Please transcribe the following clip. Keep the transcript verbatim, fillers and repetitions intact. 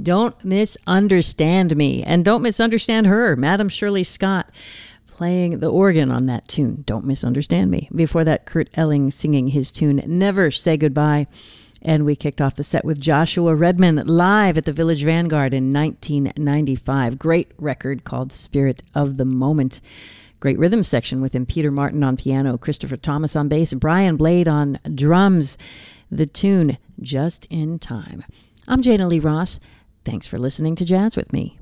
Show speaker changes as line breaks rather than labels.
Don't Misunderstand Me. And don't misunderstand her, Madam Shirley Scott, playing the organ on that tune, Don't Misunderstand Me. Before that, Kurt Elling singing his tune, Never Say Goodbye. And we kicked off the set with Joshua Redman live at the Village Vanguard in nineteen ninety-five. Great record called Spirit of the Moment. Great rhythm section with him, Peter Martin on piano, Christopher Thomas on bass, Brian Blade on drums. The tune, Just in Time. I'm Jana Lee Ross. Thanks for listening to Jazz with Me.